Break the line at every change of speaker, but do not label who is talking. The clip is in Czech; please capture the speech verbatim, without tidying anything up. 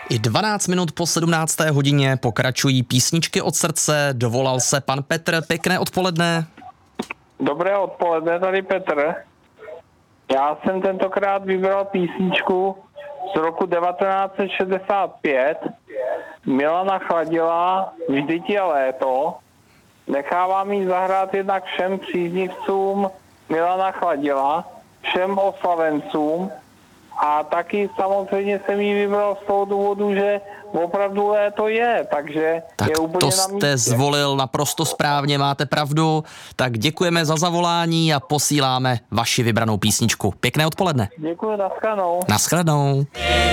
I dvanáct minut po sedmnácté hodině pokračují písničky od srdce. Dovolal se pan Petr. Pěkné odpoledne.
Dobré odpoledne, tady Petr. Já jsem tentokrát vybral písničku z roku devatenáct set šedesát pět. Milana Chladila, Vždyť je léto. Nechávám ji zahrát jednak všem příznivcům Milana Chladila, všem oslavencům a taky samozřejmě jsem ji vybral z toho důvodu, že opravdu léto je, takže
tak
je úplně
to
na místě.
jste zvolil naprosto správně, máte pravdu. Tak děkujeme za zavolání a posíláme vaši vybranou písničku. Pěkné odpoledne.
Děkuji, nashledanou.
Nashledanou.